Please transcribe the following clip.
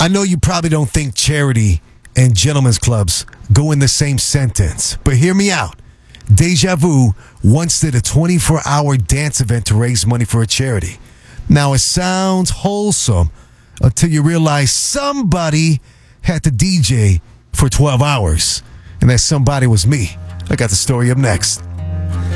I know you probably don't think charity and gentlemen's clubs go in the same sentence, but hear me out. Deja Vu once did a 24-hour dance event to raise money for a charity. Now, it sounds wholesome until you realize somebody had to DJ for 12 hours, and that somebody was me. I got the story up next.